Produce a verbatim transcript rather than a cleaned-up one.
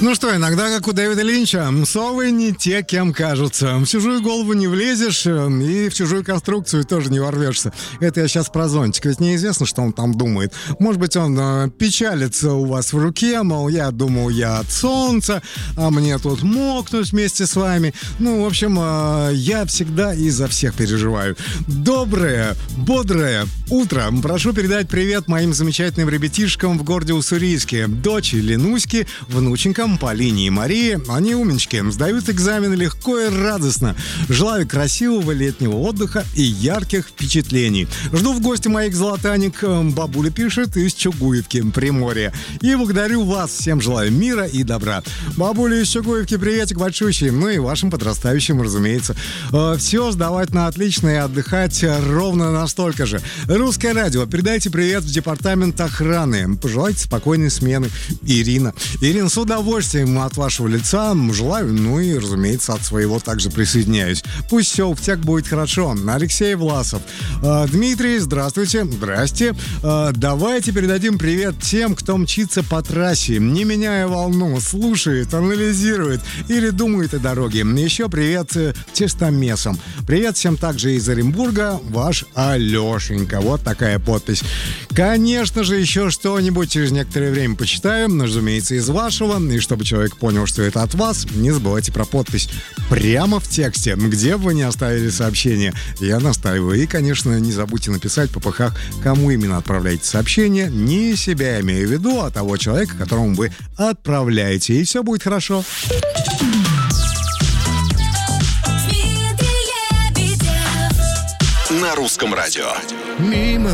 Ну что, иногда, как у Дэвида Линча, совы не те, кем кажутся. В чужую голову не влезешь, и в чужую конструкцию тоже не ворвешься. Это я сейчас про зонтик, ведь неизвестно, что он там думает. Может быть, он э, печалится у вас в руке, мол, я думал, я от солнца, а мне тут мокнуть вместе с вами. Ну, в общем, э, я всегда и за всех переживаю. Доброе, бодрое утро. Прошу передать привет моим замечательным ребятишкам в городе Уссурийске. Дочь Ленуськи, внученькам Полине и Марии. Они умнички, сдают экзамены легко и радостно. Желаю красивого летнего отдыха и ярких впечатлений. Жду в гости моих золотаник. Бабуля пишет из Чугуевки, Приморье. И благодарю вас. Всем желаю мира и добра. Бабуля из Чугуевки, приветик большущий. Ну и вашим подрастающим, разумеется. Все сдавать на отлично и отдыхать ровно настолько же. Русское радио. Передайте привет в департамент охраны. Пожелайте спокойной смены. Ирина. Ирина, с удовольствием от вашего лица желаю, ну и, разумеется, от своего также присоединяюсь. Пусть все у всех будет хорошо. Алексей Власов. Э, Дмитрий, здравствуйте. Здрасте. Э, давайте передадим привет тем, кто мчится по трассе, не меняя волну, слушает, анализирует или думает о дороге. Еще привет э, тестомесам. Привет всем также из Оренбурга. Ваш Алешенька. Вот такая подпись. Конечно же, еще что-нибудь через некоторое время почитаю, разумеется, из вашего. И чтобы человек понял, что это от вас, не забывайте про подпись прямо в тексте, где бы вы не оставили сообщение. Я настаиваю. И, конечно, не забудьте написать по пыхах, кому именно отправляете сообщение. Не себя имею в виду, а того человека, которому вы отправляете. И все будет хорошо. На русском радио. Мимо